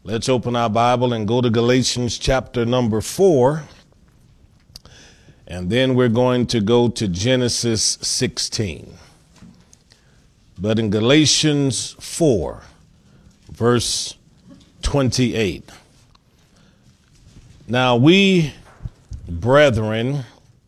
Let's open our Bible and go to Galatians chapter number 4. And then we're going to go to Genesis 16. But in Galatians 4, verse 28. Now we, brethren,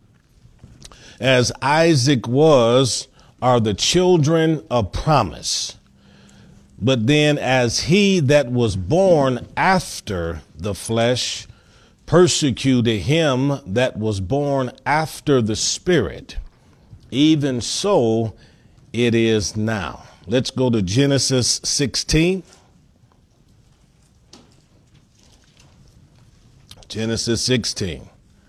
as Isaac was, are the children of promise. But then as he that was born after the flesh persecuted him that was born after the Spirit, even so it is now. Let's go to Genesis 16. Genesis 16.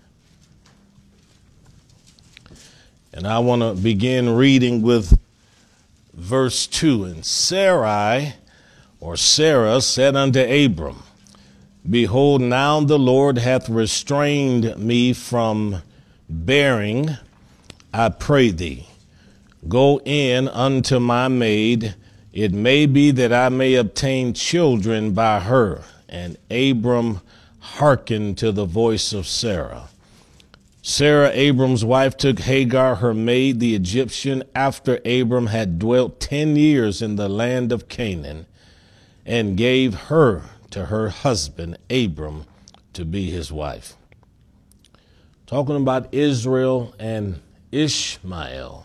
And I want to begin reading with verse 2. And Sarai, or Sarah, said unto Abram, Behold, now the Lord hath restrained me from bearing. I pray thee, go in unto my maid. It may be that I may obtain children by her. And Abram hearkened to the voice of Sarah. Sarah, Abram's wife, took Hagar, her maid, the Egyptian, after Abram had dwelt 10 years in the land of Canaan, and gave her to her husband, Abram, to be his wife. Talking about Israel and Ishmael.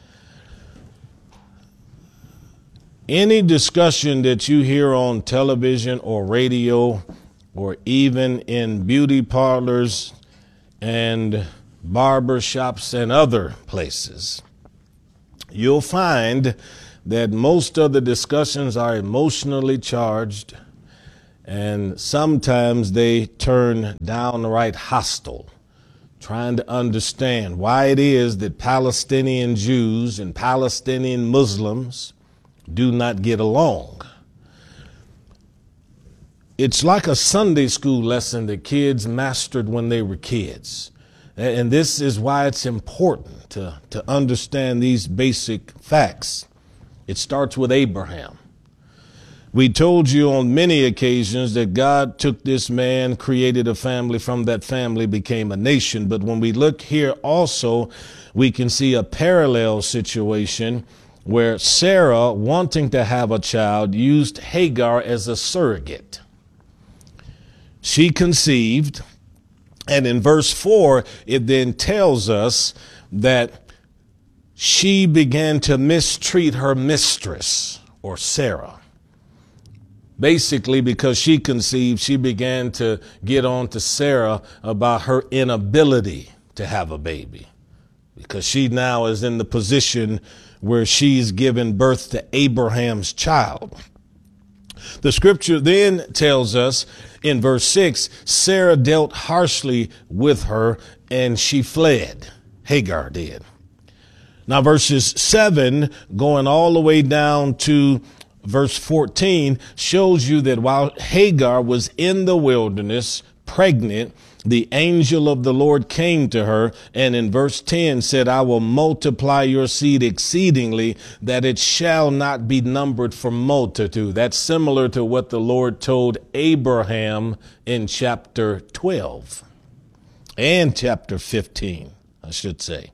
Any discussion that you hear on television or radio, or even in beauty parlors and barber shops and other places, you'll find that most of the discussions are emotionally charged, and sometimes they turn downright hostile, trying to understand why it is that Palestinian Jews and Palestinian Muslims do not get along. It's like a Sunday school lesson that kids mastered when they were kids. And this is why it's important to understand these basic facts. It starts with Abraham. We told you on many occasions that God took this man, created a family, from that family became a nation. But when we look here also, we can see a parallel situation where Sarah, wanting to have a child, used Hagar as a surrogate. She conceived, and in verse 4, it then tells us that she began to mistreat her mistress, or Sarah. Basically, because she conceived, she began to get on to Sarah about her inability to have a baby, because she now is in the position where she's given birth to Abraham's child. The scripture then tells us in verse 6, Sarah dealt harshly with her and she fled. Hagar did. Now verses 7 going all the way down to verse 14 shows you that while Hagar was in the wilderness, pregnant, the angel of the Lord came to her, and in verse 10 said, I will multiply your seed exceedingly, that it shall not be numbered for multitude. That's similar to what the Lord told Abraham in chapter 12 and chapter 15, I should say.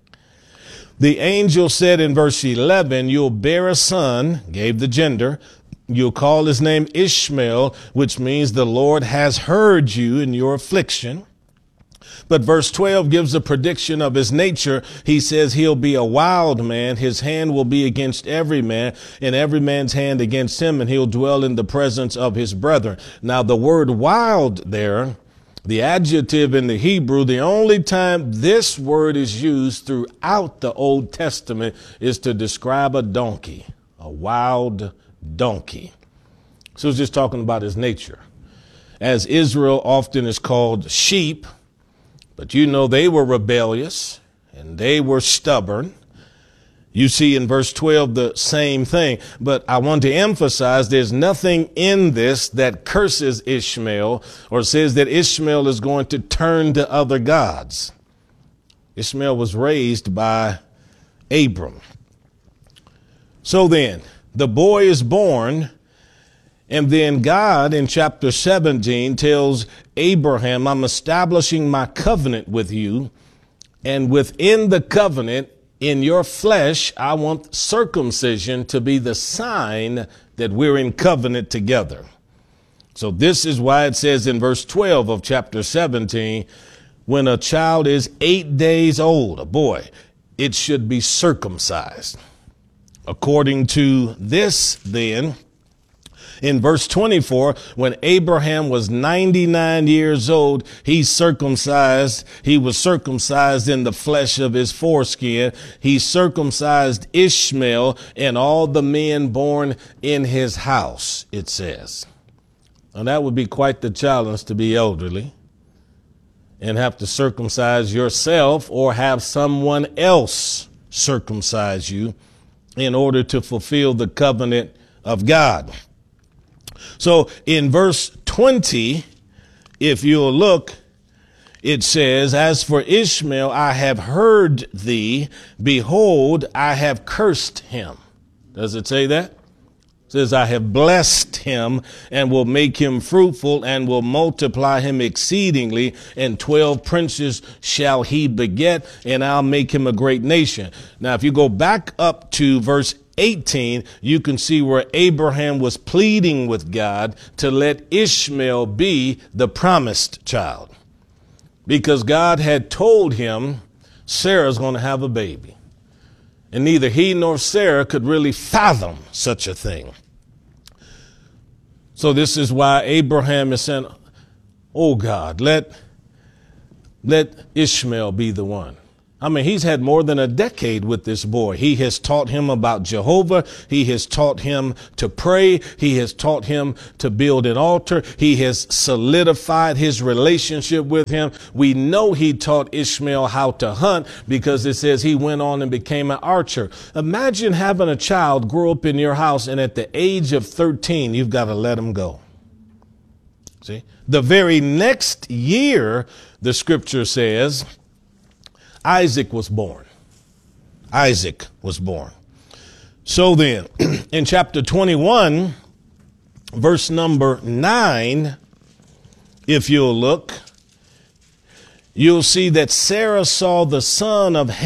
The angel said in verse 11, you'll bear a son, gave the gender. You'll call his name Ishmael, which means the Lord has heard you in your affliction. But verse 12 gives a prediction of his nature. He says he'll be a wild man. His hand will be against every man, and every man's hand against him, and he'll dwell in the presence of his brethren. Now, the word wild there, the adjective in the Hebrew, the only time this word is used throughout the Old Testament is to describe a donkey, a wild donkey. So it's just talking about his nature. As Israel often is called sheep, but you know they were rebellious and they were stubborn. You see in verse 12 the same thing. But I want to emphasize there's nothing in this that curses Ishmael or says that Ishmael is going to turn to other gods. Ishmael was raised by Abram. So then, the boy is born, And then God in chapter 17 tells Abraham, I'm establishing my covenant with you. And within the covenant, in your flesh, I want circumcision to be the sign that we're in covenant together. So this is why it says in verse 12 of chapter 17, when a child is 8 days old, a boy, it should be circumcised. According to this, then, in verse 24, when Abraham was 99 years old, he was circumcised in the flesh of his foreskin. He circumcised Ishmael and all the men born in his house, it says. Now that would be quite the challenge to be elderly and have to circumcise yourself or have someone else circumcise you in order to fulfill the covenant of God. So in verse 20, if you'll look, it says, as for Ishmael, I have heard thee. Behold, I have cursed him. Does it say that? It says, I have blessed him and will make him fruitful and will multiply him exceedingly. And 12 princes shall he beget, and I'll make him a great nation. Now, if you go back up to verse 18, you can see where Abraham was pleading with God to let Ishmael be the promised child, because God had told him Sarah's going to have a baby. And neither he nor Sarah could really fathom such a thing. So this is why Abraham is saying, oh God, let Ishmael be the one. I mean, he's had more than a decade with this boy. He has taught him about Jehovah. He has taught him to pray. He has taught him to build an altar. He has solidified his relationship with him. We know he taught Ishmael how to hunt because it says he went on and became an archer. Imagine having a child grow up in your house and at the age of 13, you've got to let him go. See, the very next year, the scripture says, Isaac was born. Isaac was born. So then, in chapter 21, verse number 9, if you'll look, you'll see that Sarah saw the son of